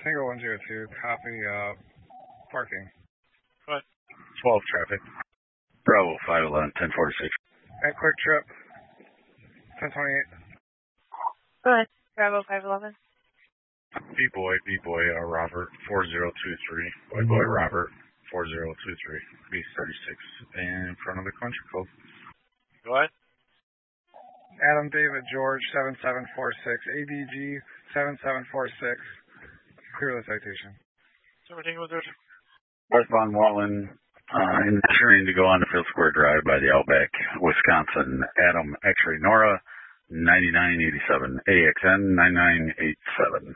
Tango 102, copy, parking. What? 12 traffic. Bravo 511, 1046. At Quick Trip, 1028. Go ahead. Bravo 511. B-Boy, Robert, 4023. Boy, Robert, 4023. B36 in front of the country club. Go ahead. Adam David George, 7746. ADG, 7746. Clear the citation. Everything was there. Northbound Wallen, ensuring to go on to Field Square Drive by the Outback, Wisconsin. Adam X-Ray Nora, 9987. AXN 9987.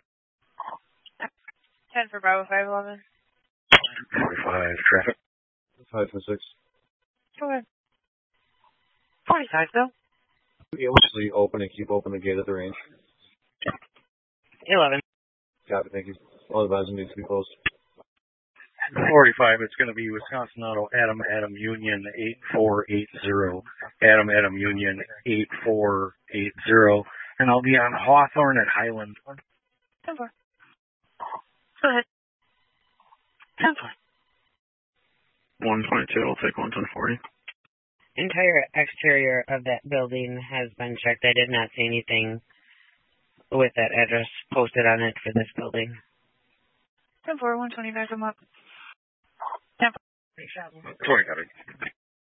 10 for Bravo 511. 45 traffic. 546. Go ahead. 45 though. Yeah, we'll just leave open and keep open the gate at the range. 11. Copy, thank you. All advisors need to be closed. 45, it's going to be Wisconsin Auto, Adam Union 8480. Adam Union 8480. And I'll be on Hawthorne at Highland. 10-4. Go ahead. 10-4. 122, I'll take 11040. Entire exterior of that building has been checked. I did not see anything with that address posted on it for this building. 10-4, 125, come up. 10-4. 20, got it.